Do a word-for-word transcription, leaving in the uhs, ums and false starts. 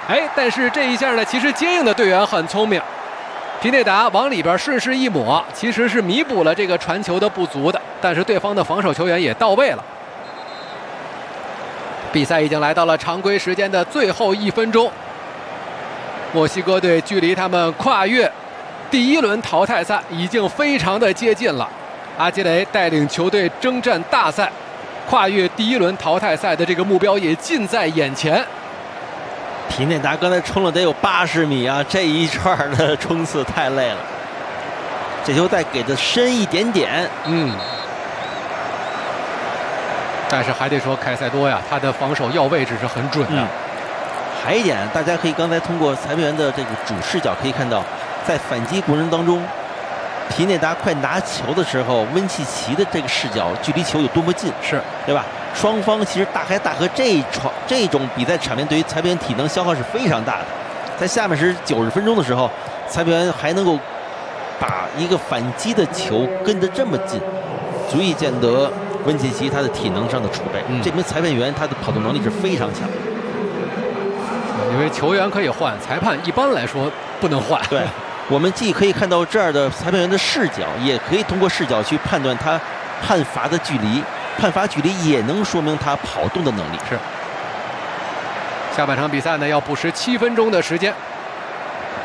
哎，但是这一下呢，其实接应的队员很聪明，皮内达往里边顺势一抹，其实是弥补了这个传球的不足的，但是对方的防守球员也到位了。比赛已经来到了常规时间的最后一分钟，墨西哥队距离他们跨越第一轮淘汰赛已经非常的接近了。阿基雷带领球队征战大赛，跨越第一轮淘汰赛的这个目标也近在眼前。 皮内达刚才冲了得有八十米啊，这一串的冲刺太累了。这球再给的深一点点， 嗯。但是还得说凯塞多呀，他的防守要位置是很准的。 嗯、还一点，大家可以刚才通过裁判员的这个主视角可以看到，在反击过程当中，皮内达快拿球的时候，温契奇的这个视角距离球有多么近， 是对吧？双方其实大开大合，这场这种比赛场面对于裁判员体能消耗是非常大的。在下面是九十分钟的时候，裁判员还能够把一个反击的球跟得这么近，足以见得温契奇他的体能上的储备。嗯、这名裁判员他的跑动能力是非常强的。 因为球员可以换，裁判一般来说不能换。 对，我们既可以看到这儿的裁判员的视角，也可以通过视角去判断他判罚的距离。判罚距离也能说明他跑动的能力。 是。下半场比赛呢，要补时七分钟的时间。